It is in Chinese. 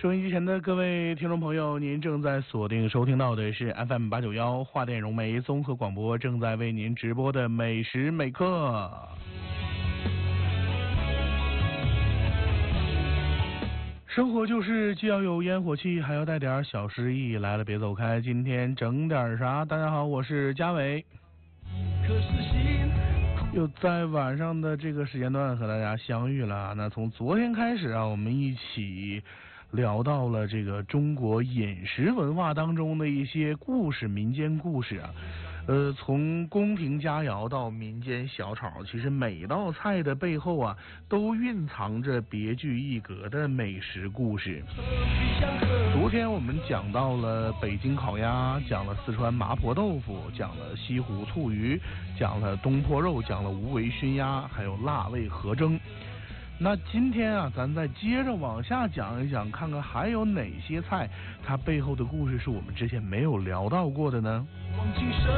收音机前的各位听众朋友，您正在锁定收听到的是 FM891华电融媒综合广播正在为您直播的美食美课。生活就是既要有烟火气，还要带点小诗意。来了别走开，今天整点啥？大家好，我是嘉伟。又在晚上的这个时间段和大家相遇了。那从昨天开始啊，我们一起聊到了这个中国饮食文化当中的一些故事，民间故事啊。从宫廷佳肴到民间小炒，其实每道菜的背后啊，都蕴藏着别具一格的美食故事。昨天我们讲到了北京烤鸭，讲了四川麻婆豆腐，讲了西湖醋鱼，讲了东坡肉，讲了无为熏鸭，还有辣味河蒸。那今天啊，咱再接着往下讲一讲，看看还有哪些菜它背后的故事是我们之前没有聊到过的呢？